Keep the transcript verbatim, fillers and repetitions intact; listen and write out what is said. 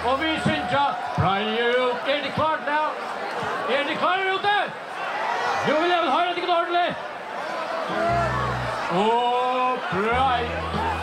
Og vi synes ja, Brian ut. Er det klart nå? Er det klart ute? Nu vil jeg høre det ikke ordentlig. Og Brian.